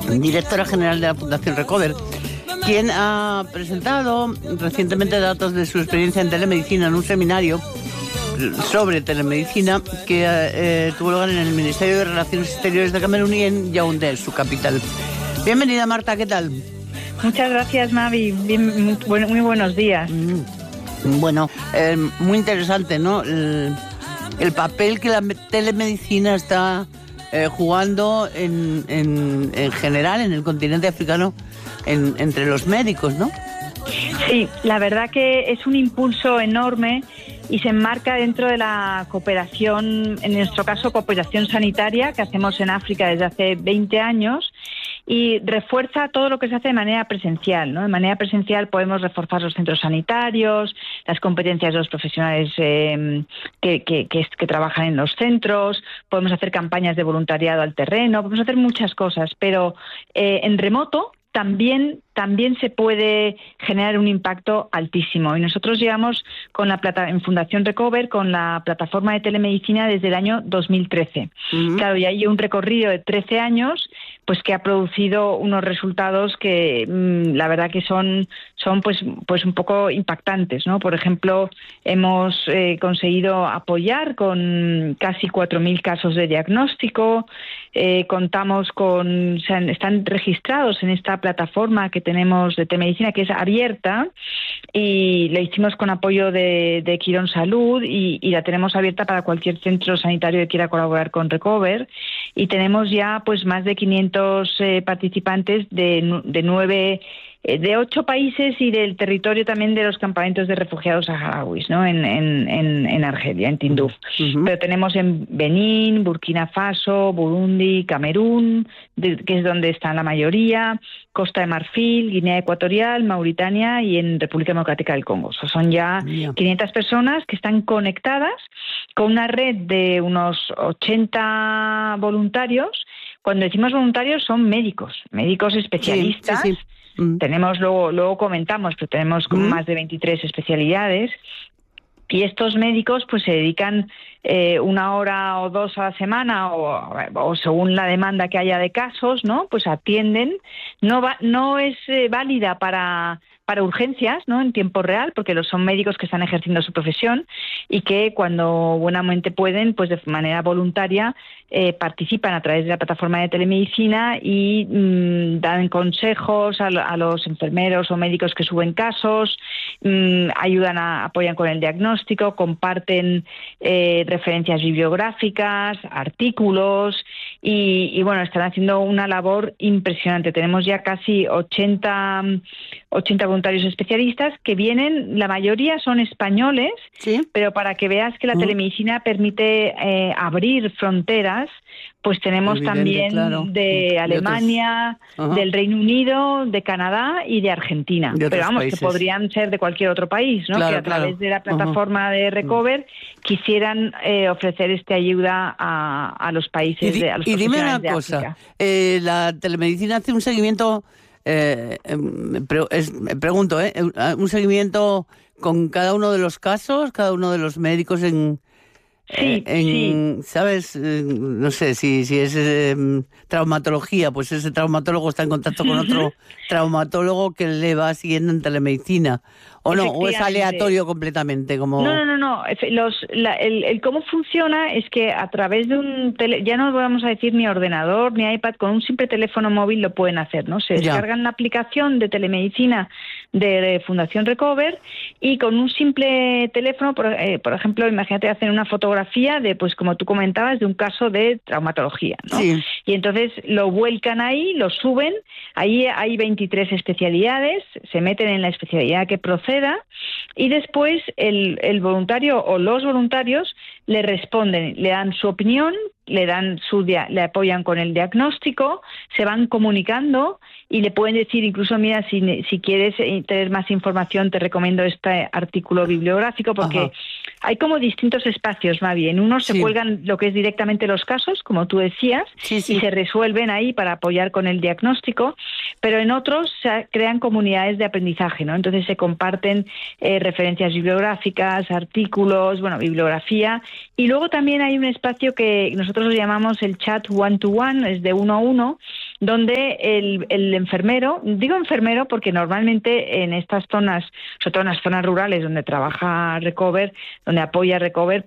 directora general de la Fundación Recover, quien ha presentado recientemente datos de su experiencia en telemedicina en un seminario sobre telemedicina que tuvo lugar en el Ministerio de Relaciones Exteriores de Camerún y en Yaoundé, su capital. Bienvenida, Marta, ¿qué tal? Muchas gracias, Mavi. Muy buenos días. Bueno, muy interesante, ¿no? El papel que la telemedicina está jugando en general en el continente africano entre los médicos, ¿no? Sí, la verdad que es un impulso enorme y se enmarca dentro de la cooperación, en nuestro caso cooperación sanitaria, que hacemos en África desde hace 20 años, y refuerza todo lo que se hace de manera presencial, ¿no? De manera presencial podemos reforzar los centros sanitarios, las competencias de los profesionales que trabajan en los centros, podemos hacer campañas de voluntariado al terreno, podemos hacer muchas cosas, pero en remoto también se puede generar un impacto altísimo. Y nosotros llevamos en Fundación Recover con la plataforma de telemedicina desde el año 2013. Uh-huh. Claro, y hay un recorrido de 13 años pues que ha producido unos resultados que la verdad que son pues un poco impactantes, ¿no? Por ejemplo, hemos conseguido apoyar con casi 4.000 casos de diagnóstico, contamos están registrados en esta plataforma que tenemos de telemedicina, que es abierta, y la hicimos con apoyo de Quirón Salud y la tenemos abierta para cualquier centro sanitario que quiera colaborar con Recover, y tenemos ya pues más de 500 participantes de 8 países y del territorio también de los campamentos de refugiados saharauis, ¿no? En Argelia, en Tinduf. Uh-huh. Pero tenemos en Benín, Burkina Faso, Burundi, Camerún, que es donde están la mayoría, Costa de Marfil, Guinea Ecuatorial, Mauritania y en República Democrática del Congo. Son ya 500 personas que están conectadas con una red de unos 80 voluntarios. Cuando decimos voluntarios son médicos especialistas. Sí. Tenemos, luego comentamos, pero tenemos más de 23 especialidades. Y estos médicos pues se dedican 1 hora o 2 a la semana o según la demanda que haya de casos, ¿no? Pues atienden. No es válida para urgencias, ¿no? En tiempo real, porque son médicos que están ejerciendo su profesión y que cuando buenamente pueden, pues de manera voluntaria participan a través de la plataforma de telemedicina y dan consejos a los enfermeros o médicos que suben casos, apoyan con el diagnóstico, comparten referencias bibliográficas, artículos y bueno, están haciendo una labor impresionante. Tenemos ya casi 80 voluntarios especialistas que vienen, la mayoría son españoles, ¿sí? Pero para que veas que la telemedicina permite abrir fronteras, pues tenemos también de Alemania, del Reino Unido, de Canadá y de Argentina. Pero vamos, países que podrían ser de cualquier otro país, ¿no? Claro, que a través de la plataforma de Recover quisieran ofrecer esta ayuda a los países a los dime una cosa, la telemedicina hace un seguimiento, pregunto, un seguimiento con cada uno de los casos, cada uno de los médicos Sí. ¿Sabes? No sé, si es traumatología, pues ese traumatólogo está en contacto con otro traumatólogo que le va siguiendo en telemedicina. ¿O no? ¿O es aleatorio completamente? Como... No. El cómo funciona es que a través de ya no vamos a decir ni ordenador ni iPad, con un simple teléfono móvil lo pueden hacer, ¿no? Se descargan la aplicación de telemedicina de Fundación Recover y con un simple teléfono, por ejemplo, imagínate hacer una fotografía de, pues como tú comentabas, de un caso de traumatología, ¿no? Sí. Y entonces lo vuelcan ahí, lo suben, ahí hay 23 especialidades, se meten en la especialidad que proceda y después el voluntario o los voluntarios le responden, le dan su opinión, le apoyan con el diagnóstico, se van comunicando y le pueden decir incluso, mira, si quieres tener más información te recomiendo este artículo bibliográfico, porque hay como distintos espacios, Mavi. En unos se cuelgan lo que es directamente los casos, como tú decías, y se resuelven ahí para apoyar con el diagnóstico, pero en otros se crean comunidades de aprendizaje, ¿no? Entonces se comparten referencias bibliográficas, artículos, bibliografía, y luego también hay un espacio que nosotros lo llamamos el chat one-to-one, es de 1 a 1, donde el enfermero, digo enfermero porque normalmente en estas zonas, sobre todo en las zonas rurales donde trabaja Recover, donde apoya Recover,